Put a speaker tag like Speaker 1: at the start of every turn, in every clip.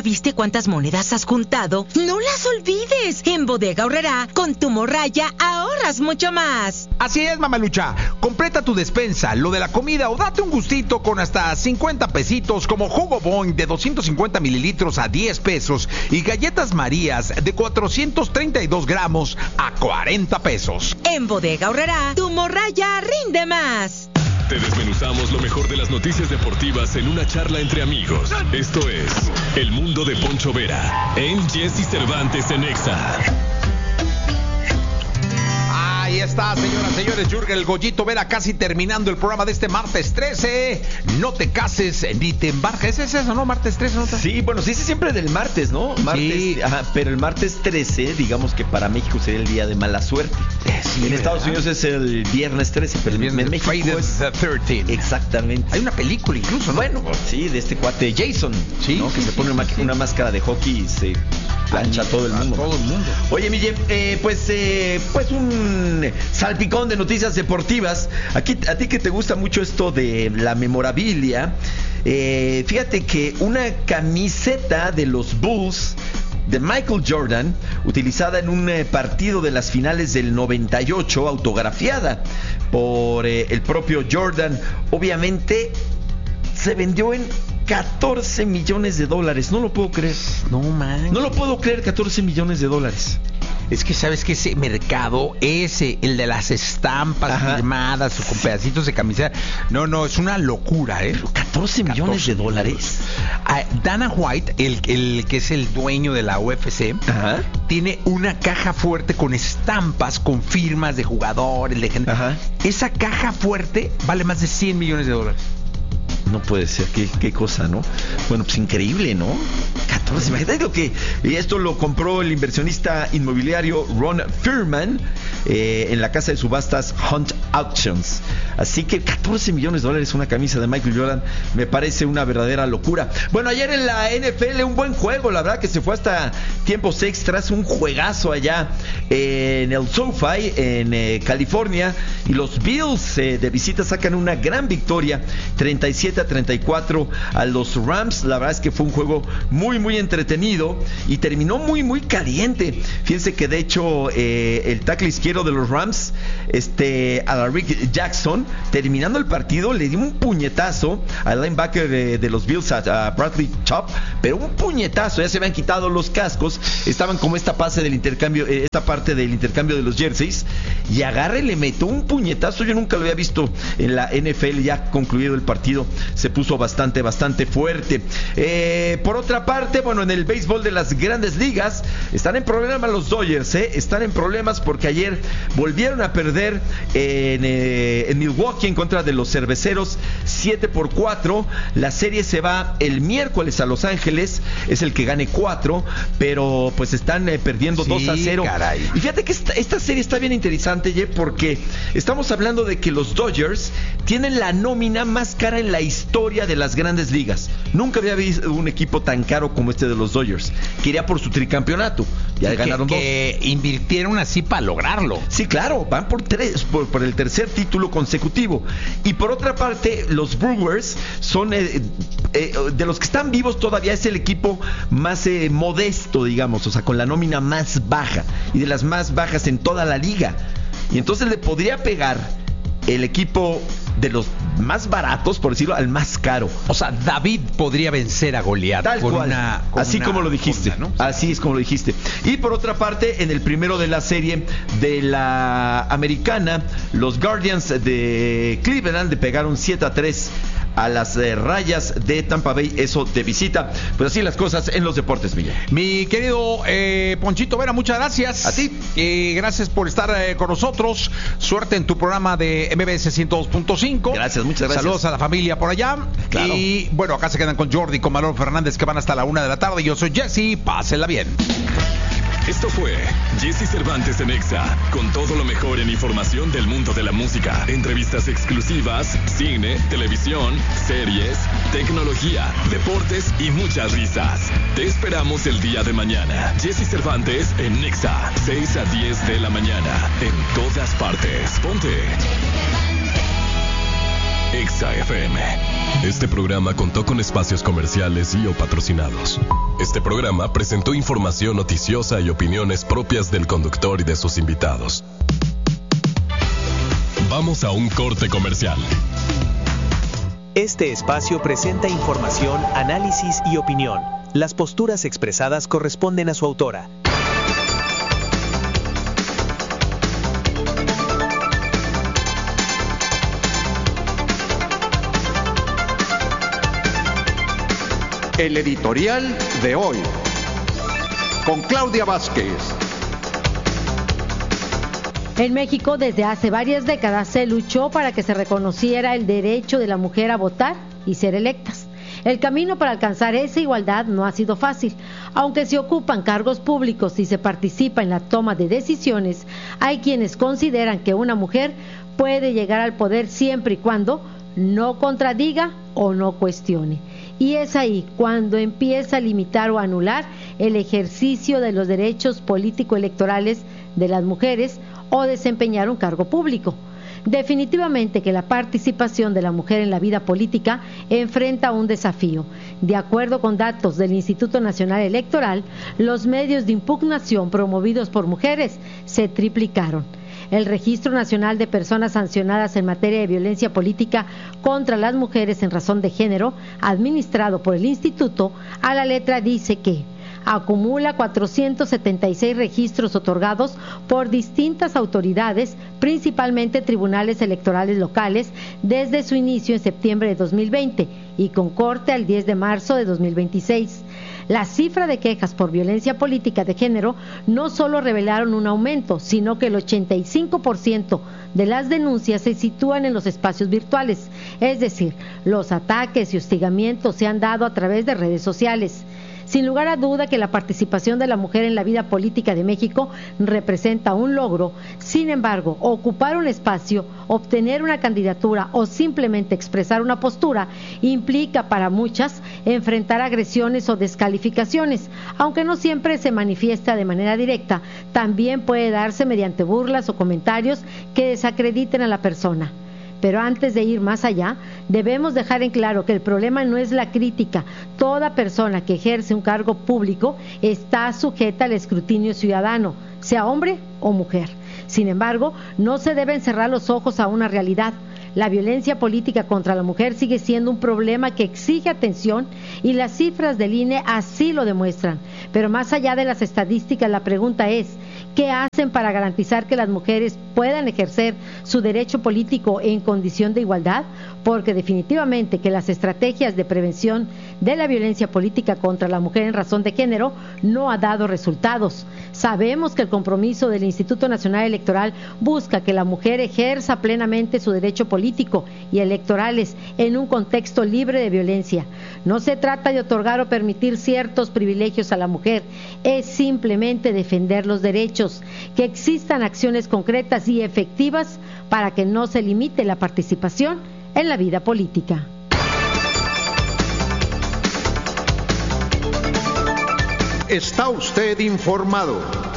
Speaker 1: ¿Ya viste cuántas monedas has juntado? ¡No las olvides! En Bodega Aurrerá, con tu morraya ahorras mucho más.
Speaker 2: Así es, mamalucha. Completa tu despensa, lo de la comida o date un gustito con hasta 50 pesitos como jugo Boing de 250 mililitros a 10 pesos y galletas Marías de 432 gramos a 40 pesos.
Speaker 1: En Bodega Aurrerá, tu morraya rinde más.
Speaker 3: Te desmenuzamos lo mejor de las noticias deportivas en una charla entre amigos. Esto es El Mundo de Poncho Vera en Jesse Cervantes en Exa.
Speaker 2: Ahí está, señoras, señores. Jürgen El Goyito Vera casi terminando el programa de este martes 13. No te cases ni te embarques. ¿Es eso, no? Martes 13, ¿no?
Speaker 4: Sí, bueno, se dice siempre del martes, ¿no? Martes,
Speaker 2: sí.
Speaker 4: Ajá, pero el martes 13, digamos que para México sería el día de mala suerte.
Speaker 2: Sí,
Speaker 4: en Estados Unidos es el viernes 13, pero en México
Speaker 2: Friday
Speaker 4: es
Speaker 2: the 13.
Speaker 4: Exactamente.
Speaker 2: Hay una película incluso, ¿no?
Speaker 4: Bueno, sí, de este cuate Jason,
Speaker 2: sí,
Speaker 4: ¿no? Que se pone una máscara de hockey y se plancha a todo el mundo.
Speaker 2: Todo el mundo.
Speaker 4: Oye, mi Jeff, pues un salpicón de noticias deportivas. Aquí, a ti que te gusta mucho esto de la memorabilia, fíjate que una camiseta de los Bulls de Michael Jordan, utilizada en un partido de las finales del 98, autografiada por el propio Jordan, obviamente se vendió en $14 millones. No lo puedo creer.
Speaker 2: No, man.
Speaker 4: No lo puedo creer, $14 millones.
Speaker 2: Es que sabes que ese mercado, el de las estampas firmadas o con pedacitos de camiseta, no, es una locura, ¿eh?
Speaker 4: $14 millones.
Speaker 2: Dana White, el que es el dueño de la UFC, tiene una caja fuerte con estampas, con firmas de jugadores, de gente. Esa caja fuerte vale más de $100 millones.
Speaker 4: No puede ser, qué cosa, ¿no? Bueno, pues increíble, ¿no? 14, imagínate lo que... Y esto lo compró el inversionista inmobiliario Ron Furman en la casa de subastas Hunt Auctions. Así que $14 millones una camisa de Michael Jordan me parece una verdadera locura. Bueno, ayer en la NFL un buen juego, la verdad que se fue hasta tiempos extras, un juegazo allá en el SoFi, en California, y los Bills de visita sacan una gran victoria, 37-34 a los Rams. La verdad es que fue un juego muy entretenido y terminó muy caliente. Fíjense que de hecho el tackle izquierdo de los Rams, Alaric Jackson, terminando el partido le dio un puñetazo al linebacker de los Bills, a Bradley Chubb, pero un puñetazo. Ya se habían quitado los cascos, estaban como esta parte del intercambio de los jerseys, y agarra y le metió un puñetazo. Yo nunca lo había visto en la NFL. Ya concluido el partido se puso bastante fuerte. Por otra parte, bueno, en el béisbol de las grandes ligas están en problemas los Dodgers, están en problemas porque ayer volvieron a perder en Milwaukee en contra de los Cerveceros 7-4. La serie se va el miércoles a Los Ángeles, es el que gane 4, pero pues están perdiendo 2-0.
Speaker 2: Caray.
Speaker 4: Y fíjate que esta serie está bien interesante, porque estamos hablando de que los Dodgers tienen la nómina más cara en la historia de las grandes ligas. Nunca había visto un equipo tan caro como este de los Dodgers, que iría por su tricampeonato. Ya ganaron dos.
Speaker 2: Que invirtieron así para lograrlo.
Speaker 4: Sí, claro, van por el tercer título consecutivo. Y por otra parte, los Brewers son de los que están vivos todavía, es el equipo más modesto, digamos, o sea, con la nómina más baja y de las más bajas en toda la liga. Y entonces le podría pegar el equipo de los más baratos, por decirlo, al más caro.
Speaker 2: O sea, David podría vencer a Goliat.
Speaker 4: Tal cual, así como lo dijiste,
Speaker 2: ¿no?
Speaker 4: Así es como lo dijiste. Y por otra parte, en el primero de la serie de la americana, los Guardians de Cleveland le pegaron 7-3 a las Rayas de Tampa Bay, eso de visita. Pues así las cosas en los deportes, Miguel.
Speaker 2: Mi querido Ponchito Vera, muchas gracias.
Speaker 4: A ti.
Speaker 2: Gracias por estar con nosotros. Suerte en tu programa de MBS 102.5.
Speaker 4: Gracias, muchas gracias.
Speaker 2: Saludos a la familia por allá.
Speaker 4: Claro.
Speaker 2: Y bueno, acá se quedan con Jordi y con Manolo Fernández, que van hasta la 1 de la tarde. Yo soy Jesse, pásenla bien.
Speaker 3: Esto fue Jesse Cervantes en Exa, con todo lo mejor en información del mundo de la música, entrevistas exclusivas, cine, televisión, series, tecnología, deportes y muchas risas. Te esperamos el día de mañana. Jesse Cervantes en Exa, 6 a 10 de la mañana, en todas partes. Ponte Exa FM. Este programa contó con espacios comerciales y o patrocinados. Este programa presentó información noticiosa y opiniones propias del conductor y de sus invitados. Vamos a un corte comercial.
Speaker 5: Este espacio presenta información, análisis y opinión. Las posturas expresadas corresponden a su autora.
Speaker 6: El editorial de hoy, con Claudia Vázquez.
Speaker 7: En México, desde hace varias décadas, se luchó para que se reconociera el derecho de la mujer a votar y ser electas. El camino para alcanzar esa igualdad no ha sido fácil. Aunque se ocupan cargos públicos y se participa en la toma de decisiones, hay quienes consideran que una mujer puede llegar al poder siempre y cuando no contradiga o no cuestione. Y es ahí cuando empieza a limitar o anular el ejercicio de los derechos político-electorales de las mujeres o desempeñar un cargo público. Definitivamente que la participación de la mujer en la vida política enfrenta un desafío. De acuerdo con datos del Instituto Nacional Electoral, los medios de impugnación promovidos por mujeres se triplicaron. El Registro Nacional de Personas Sancionadas en materia de violencia política contra las mujeres en razón de género, administrado por el Instituto, a la letra dice que acumula 476 registros otorgados por distintas autoridades, principalmente tribunales electorales locales, desde su inicio en septiembre de 2020 y con corte al 10 de marzo de 2026. La cifra de quejas por violencia política de género no solo revelaron un aumento, sino que el 85% de las denuncias se sitúan en los espacios virtuales, es decir, los ataques y hostigamientos se han dado a través de redes sociales. Sin lugar a duda que la participación de la mujer en la vida política de México representa un logro. Sin embargo, ocupar un espacio, obtener una candidatura o simplemente expresar una postura implica para muchas enfrentar agresiones o descalificaciones. Aunque no siempre se manifiesta de manera directa, también puede darse mediante burlas o comentarios que desacrediten a la persona. Pero antes de ir más allá, debemos dejar en claro que el problema no es la crítica. Toda persona que ejerce un cargo público está sujeta al escrutinio ciudadano, sea hombre o mujer. Sin embargo, no se deben cerrar los ojos a una realidad. La violencia política contra la mujer sigue siendo un problema que exige atención y las cifras del INE así lo demuestran. Pero más allá de las estadísticas, la pregunta es, ¿qué hacen para garantizar que las mujeres puedan ejercer su derecho político en condición de igualdad? Porque definitivamente que las estrategias de prevención de la violencia política contra la mujer en razón de género no ha dado resultados. Sabemos que el compromiso del Instituto Nacional Electoral busca que la mujer ejerza plenamente su derecho político y electorales en un contexto libre de violencia. No se trata de otorgar o permitir ciertos privilegios a la mujer, es simplemente defender los derechos, que existan acciones concretas y efectivas para que no se limite la participación en la vida política.
Speaker 6: Está usted informado.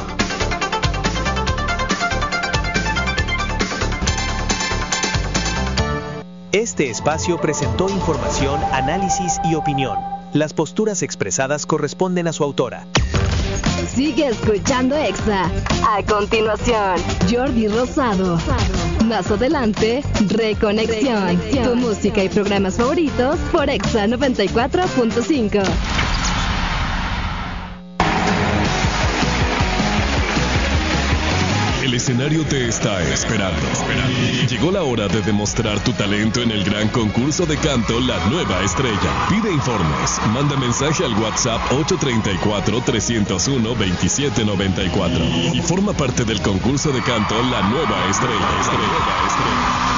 Speaker 5: Este espacio presentó información, análisis y opinión. Las posturas expresadas corresponden a su autora.
Speaker 8: Sigue escuchando Exa. A continuación, Jordi Rosado. Más adelante, Reconexión. Tu música y programas favoritos por Exa 94.5.
Speaker 3: El escenario te está esperando. Llegó la hora de demostrar tu talento en el gran concurso de canto La Nueva Estrella. Pide informes. Manda mensaje al WhatsApp 834-301-2794 y forma parte del concurso de canto La Nueva Estrella.